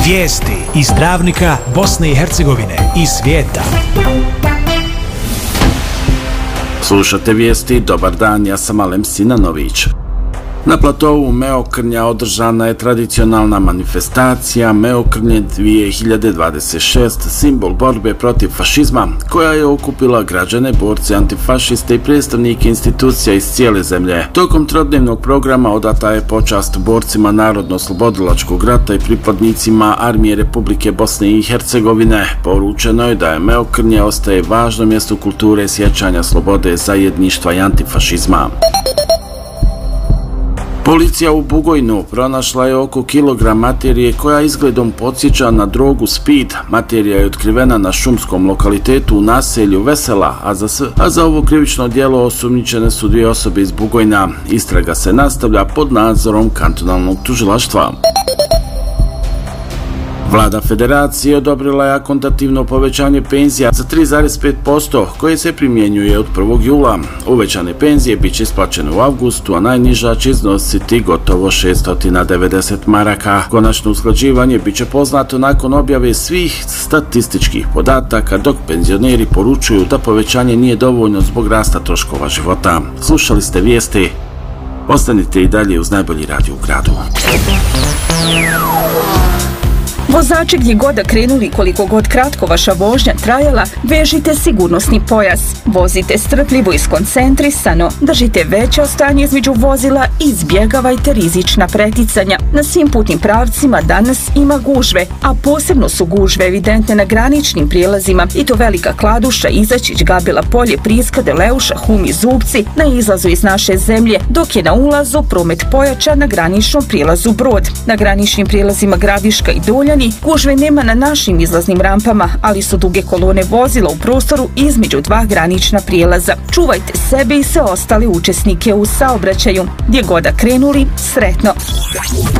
Vijesti iz Travnika, Bosne i Hercegovine i svijeta. Slušate vijesti, dobar dan, ja sam Alem Sinanović. Na platovu Meokrnja održana je tradicionalna manifestacija Meokrnje 2026, simbol borbe protiv fašizma, koja je okupila građane, borce, antifašiste i predstavnike institucija iz cijele zemlje. Tokom trodnevnog programa odata je počast borcima Narodno-oslobodilačkog rata i pripadnicima Armije Republike Bosne i Hercegovine. Poručeno je da je Meokrnje ostaje važno mjesto kulture, sjećanja, slobode, zajedništva i antifašizma. Policija u Bugojnu pronašla je oko kilogram materije koja izgledom podsjeća na drogu speed. Materija je otkrivena na šumskom lokalitetu u naselju Vesela, a za ovo krivično djelo osumnjičene su 2 osobe iz Bugojna. Istraga se nastavlja pod nadzorom kantonalnog tužilaštva. Vlada Federacije odobrila je akontativno povećanje penzija za 3,5% koje se primjenjuje od 1. jula. Uvećane penzije bit će isplaćene u avgustu, a najniža će iznositi gotovo 690 maraka. Konačno usklađivanje bit će poznato nakon objave svih statističkih podataka, dok penzioneri poručuju da povećanje nije dovoljno zbog rasta troškova života. Slušali ste vijesti. Ostanite i dalje uz najbolji radio u gradu. Vozači gdje god da krenuli, koliko god kratko vaša vožnja trajala, vežite sigurnosni pojas. Vozite strpljivo i skoncentrisano, držite veće stanje između vozila i izbjegavajte rizična preticanja. Na svim putnim pravcima danas ima gužve, a posebno su gužve evidentne na graničnim prijelazima, i to Velika Kladuša, Izačić, Gabela Polje, Priskade, Leuša, Humi, Zubci na izlazu iz naše zemlje, dok je na ulazu promet pojačan na graničnom prijelazu Brod. Na graničnim prijelazima Gradiška i Doljani gužve nema na našim izlaznim rampama, ali su duge kolone vozila u prostoru između 2 granična prijelaza. Čuvajte sebe i sve ostale učesnike u saobraćaju. Gdje god da krenuli, sretno!